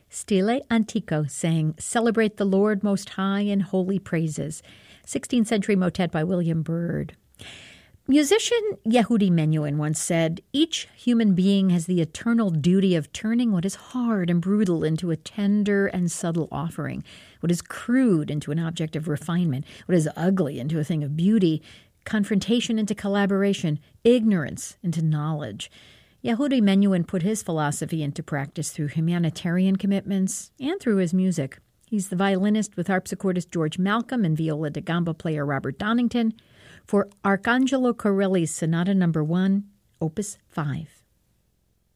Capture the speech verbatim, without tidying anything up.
Stile Antico sang Celebrate the Lord Most High in Holy Praises, sixteenth century motet by William Byrd. Musician Yehudi Menuhin once said, "Each human being has the eternal duty of turning what is hard and brutal into a tender and subtle offering, what is crude into an object of refinement, what is ugly into a thing of beauty, confrontation into collaboration, ignorance into knowledge." Yehudi Menuhin put his philosophy into practice through humanitarian commitments and through his music. He's the violinist with harpsichordist George Malcolm and viola da gamba player Robert Donington for Arcangelo Corelli's Sonata Number One, Opus Five.